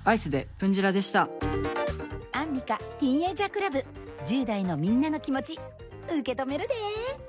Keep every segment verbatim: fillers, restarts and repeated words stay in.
アイスでプンジラでした。 アンミカティーンエイジャークラブ、じゅう代のみんなの気持ち受け止めるで。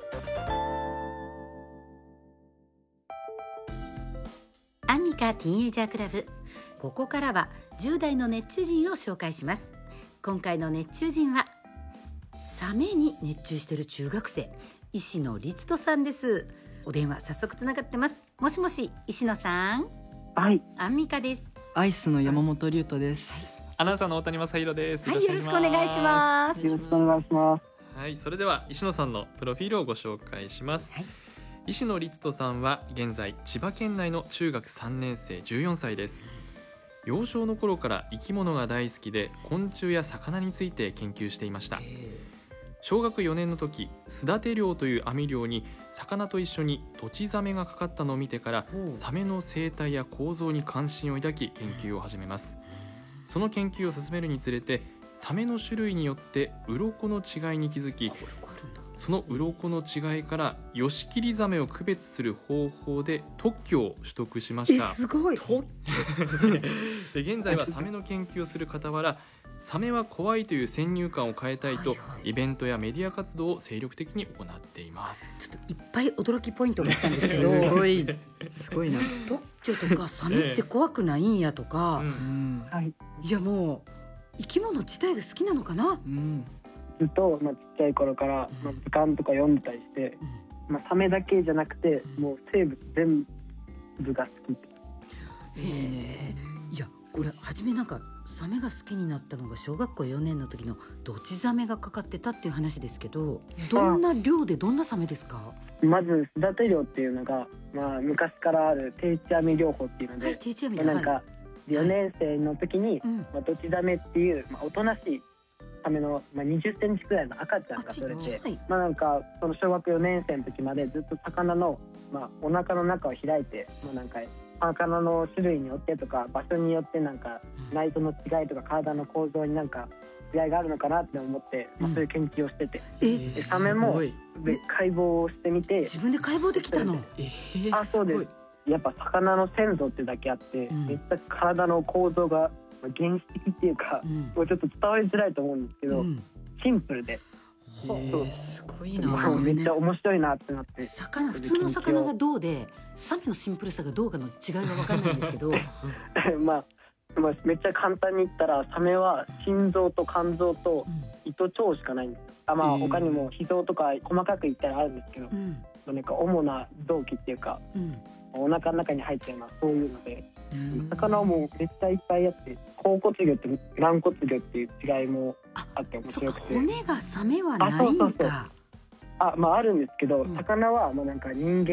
アンミカティーンエイジャークラブ、ここからはじゅう代の熱中人を紹介します。今回の熱中人はサメに熱中している中学生、石野律人さんです。お電話早速つながってます。もしもし、石野さん。 はい、 アンミカです。 アイスの山本龍斗です。 アナウンサーの大谷正弘です。 はい、よろしくお願いします。 よろしくお願いします。 はい、それでは石野さんのプロフィールをご紹介します。 はい、 石野律人さんは現在千葉県内の中学さんねん生、じゅうよんさいです。幼少の頃から生き物が大好きで、昆虫や魚について研究していました。小学よねんの時、巣立て漁という網漁に魚と一緒にドチザメがかかったのを見てから、サメの生態や構造に関心を抱き研究を始めます。その研究を進めるにつれて、サメの種類によって鱗の違いに気づき、その鱗の違いからヨシキリザメを区別する方法で特許を取得しました。 え、すごい。 で、現在はサメの研究をする傍ら、サメは怖いという先入観を変えたいと、 はいはい、 イベントやメディア活動を精力的に行っています。 ちょっといっぱい驚きポイントがあったんですけどすごいすごいな。 特許とかサメって怖くないんやとか、 うん、 はい、 いやもう生き物自体が好きなのかな。 うん、 ずっと、まあ、ちっちゃい頃から、まあ、図鑑とか読んでたりして、まあ、サメだけじゃなくて、もう生物全部が好きって。 へえ。いや、これ初めなんかサメが好きになったのが小学校よねんの時のドチザメがかかってたっていう話ですけど、どんな漁でどんなサメですか？ まず巣立て漁っていうのが、まあ、昔からある定置網漁法っていうので、 はい、定置網で、 まあ、なんか、 はい、 よねん生の時に、 うん、 まあ、ドチザメっていう、まあ、おとなしいサメの、まあ、にじゅっセンチくらいの赤ちゃんが取れて、まあ、なんかその小学よねん生の時までずっと魚の、まあ、お腹の中を開いて、まあ、なんか魚の種類によってとか場所によってなんか内臓の違いとか体の構造になんか違いがあるのかなって思って、まあ、そういう研究をしてて、 うん、 でサメもで解剖をしてみて、 自分で解剖できたの？ えー、 あ、そうです。やっぱ魚の先祖ってだけあって、うん、めっちゃ体の構造が原始的っていうか、うん、もうちょっと伝わりづらいと思うんですけど、うん、シンプルで、 えー、すごいな。 めっちゃ面白いなってなって、 魚、普通の魚がどうでサメのシンプルさがどうかの違いが分かんないんですけどまあまあ、めっちゃ簡単に言ったらサメは心臓と肝臓と糸腸しかないんです。あ、まあ、他にも脾臓とか細かく言ったらあるんですけど、うん、なんか主な臓器っていうか、うん、お腹の中に入ってるのはそういうので、うん、魚はもうめっちゃいっぱいあって、甲骨魚と軟骨魚っていう違いもあって面白くて、 骨がサメはないんか。 あ、そうそうそう、あ、まあ、あるんですけど、うん、魚はもうなんか人間